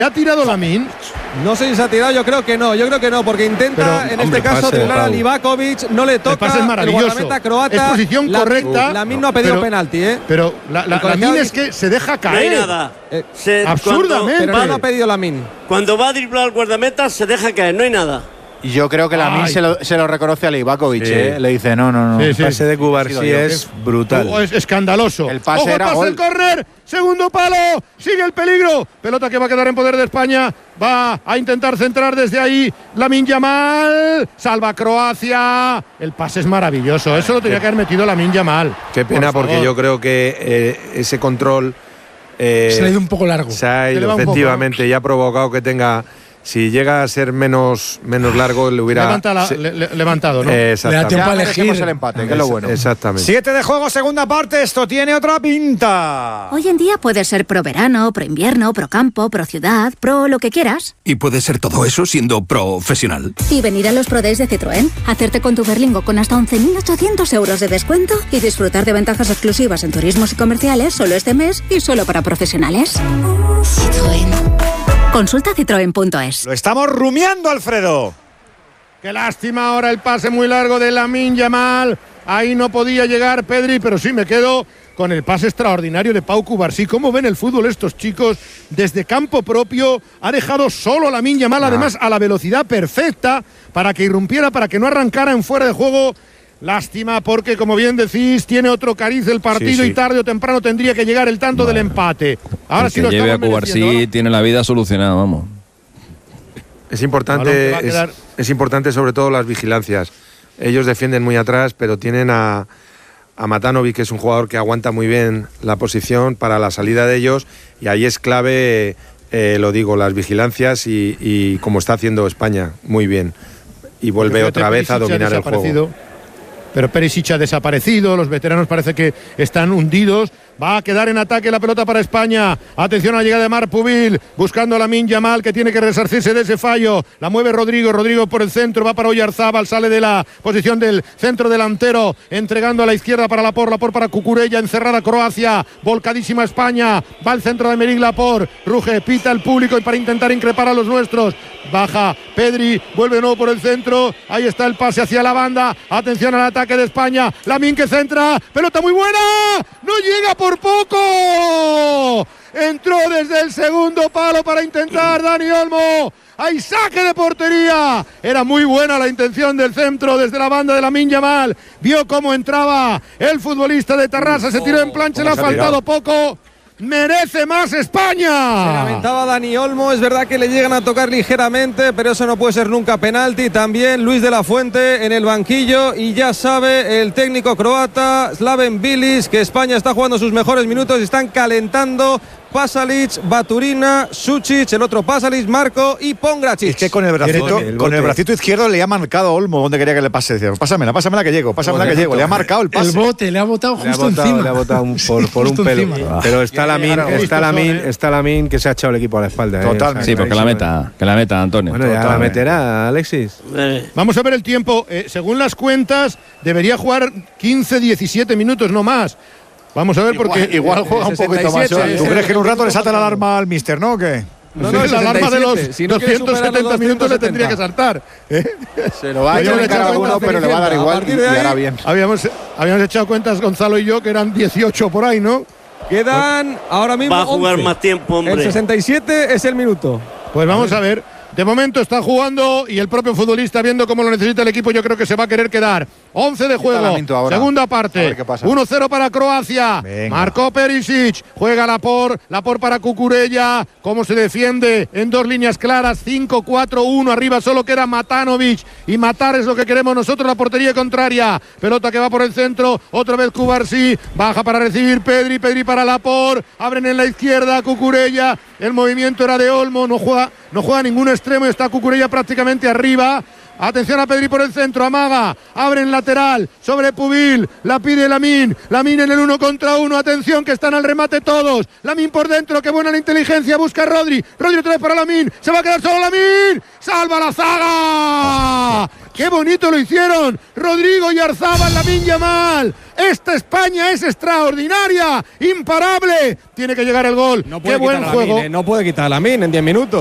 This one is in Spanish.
¿Ha tirado Lamine? No sé si se ha tirado, yo creo que no, porque intenta, en este caso, driblar a Livakovic, no le toca. El pase es maravilloso. El guardameta croata. Es posición correcta. Lamine no ha pedido penalti, ¿eh? Pero Lamine es que se deja caer. No hay nada. Absurdamente. Pero no lo ha pedido Lamine. Cuando va a driblar al guardameta, se deja caer, no hay nada. Y yo creo que Lamine se lo reconoce a Livakovic, Le dice, no. El pase de Cubarsí es brutal. Es escandaloso. El pase ¡ojo, era pase gol! el córner! ¡Segundo palo! ¡Sigue el peligro! Pelota que va a quedar en poder de España. Va a intentar centrar desde ahí Lamine Yamal. Salva Croacia. El pase es maravilloso. Eso lo tenía que haber metido Lamine Yamal. Qué pena, porque yo creo que ese control se le ha ido un poco largo. Se ha ido, efectivamente, y ha provocado que tenga. Si llega a ser menos largo, le hubiera levantado, ¿no? Le da tiempo a elegir el empate, que es lo bueno. Exactamente. 7 de juego, segunda parte. Esto tiene otra pinta. Hoy en día puedes ser pro verano, pro invierno, pro campo, pro ciudad, pro lo que quieras. Y puedes ser todo eso siendo profesional. Y venir a los Pro Days de Citroën, hacerte con tu Berlingo con hasta 11.800 euros de descuento y disfrutar de ventajas exclusivas en turismos y comerciales solo este mes y solo para profesionales. Citroën. Consulta citroen.es. Lo estamos rumiando, Alfredo. Qué lástima ahora el pase muy largo de Lamine Yamal. Ahí no podía llegar Pedri, pero sí me quedo con el pase extraordinario de Pau Cubarsí. ¿Cómo ven el fútbol estos chicos? Desde campo propio ha dejado solo a Lamine Yamal, además a la velocidad perfecta para que irrumpiera, para que no arrancara en fuera de juego. Lástima porque, como bien decís, tiene otro cariz el partido y tarde o temprano tendría que llegar el tanto del empate. Ahora sí lo estamos lleve a Cubarsí tiene la vida solucionada, vamos. Es importante sobre todo las vigilancias. Ellos defienden muy atrás, pero tienen a Matanovic, que es un jugador que aguanta muy bien la posición para la salida de ellos, y ahí es clave, las vigilancias y como está haciendo España, muy bien. Y vuelve otra vez a dominar el juego. Pero Perisic ha desaparecido, los veteranos parece que están hundidos. Va a quedar en ataque la pelota para España. Atención a la llegada de Marc Pubil, buscando a Lamine Yamal, que tiene que resarcirse de ese fallo. La mueve Rodrigo por el centro, va para Oyarzábal, sale de la posición del centro delantero, entregando a la izquierda para Laporte para Cucurella, encerrada Croacia, volcadísima España, va al centro de Aymeric Laporte, ruge, pita el público y para intentar increpar a los nuestros. Baja Pedri, vuelve de nuevo por el centro, ahí está el pase hacia la banda. Atención al ataque de España, Lamine que centra, pelota muy buena, no llega por poco, entró desde el segundo palo para intentar Dani Olmo. Hay saque de portería. Era muy buena la intención del centro desde la banda de Lamine Yamal. Vio cómo entraba el futbolista de Tarrasa, se tiró en plancha, le ha faltado poco. ¡Merece más España! Se lamentaba Dani Olmo, es verdad que le llegan a tocar ligeramente, pero eso no puede ser nunca penalti. También Luis de la Fuente en el banquillo, y ya sabe el técnico croata Slaven Bilic que España está jugando sus mejores minutos, están calentando. Pasalic, Baturina, Sučić, el otro Pasalic, Marco y Pongracic. Es que con el bracito izquierdo le ha marcado a Olmo donde quería que le pase. Decía, pásamela que llego. Le ha marcado el pase. El bote, le ha botado justo encima. Le ha botado por un pelo. Pero está Lamine que se ha echado el equipo a la espalda. Totalmente. Sí, porque que la meta, Antonio. Bueno, ya la meterá, Alexis. Vamos a ver el tiempo. Según las cuentas, debería jugar 15-17 minutos, no más. Vamos a ver porque igual juega un poquito más. ¿Tú crees que en un rato le salta la alarma al míster, no? ¿Qué? No, la alarma de los 270 minutos le tendría que saltar. Se lo va a echar a alguno, pero le va a dar igual y hará bien. Habíamos echado cuentas, Gonzalo y yo, que eran 18 por ahí, ¿no? Quedan ahora mismo va a jugar 11. Más tiempo, hombre. El 67 es el minuto. Pues vamos a ver. De momento está jugando y el propio futbolista, viendo cómo lo necesita el equipo, yo creo que se va a querer quedar. 11 de juego, segunda parte, 1-0 para Croacia. Venga. Marcó Perisic, juega Laporte para Cucurella. Cómo se defiende en dos líneas claras, 5-4-1, arriba solo queda Matanovic, y matar es lo que queremos nosotros, la portería contraria. Pelota que va por el centro, otra vez Cubarsí, baja para recibir Pedri para Laporte, abren en la izquierda Cucurella, el movimiento era de Olmo, no juega ningún extremo, está Cucurella prácticamente arriba. Atención a Pedri por el centro, amaga, abre en lateral, sobre Pubil, la pide Lamine en el 1 contra 1, atención que están al remate todos, Lamine por dentro, qué buena la inteligencia, busca a Rodri otra vez para Lamine, se va a quedar solo Lamine, salva la zaga, qué bonito lo hicieron, Rodrigo y Oyarzábal, Lamine Yamal, Esta España es extraordinaria, imparable. Tiene que llegar el gol. No puede Qué buen quitar a juego. Lamine, no puede quitar a Lamine en 10 minutos.